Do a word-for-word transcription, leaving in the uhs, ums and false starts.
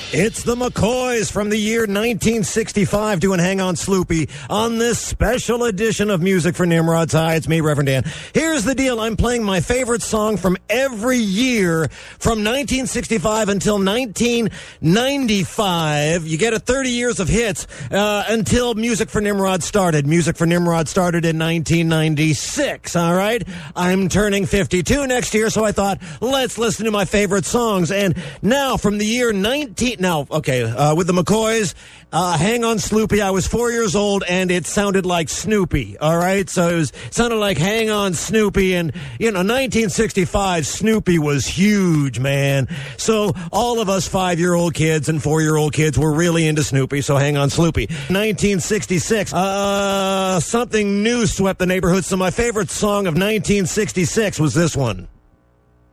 It's the McCoys from the year nineteen sixty-five doing Hang On Sloopy on this special edition of Music for Nimrod's. Hi, it's me, Reverend Dan. Here's the deal. I'm playing my favorite song from every year from nineteen sixty-five until nineteen ninety-five. You get a thirty years of hits uh, until Music for Nimrod started. Music for Nimrod started in nineteen ninety-six, all right? I'm turning fifty-two next year, so I thought, let's listen to my favorite songs. And now from the year nineteen... Now, okay, uh, with the McCoys, uh, Hang On Sloopy, I was four years old, and it sounded like Snoopy, all right? So it was sounded like Hang On Snoopy, and, you know, nineteen sixty-five, Snoopy was huge, man. So all of us five-year-old kids and four-year-old kids were really into Snoopy, so Hang On Sloopy. nineteen sixty-six, uh, something new swept the neighborhood, so my favorite song of nineteen sixty-six was this one.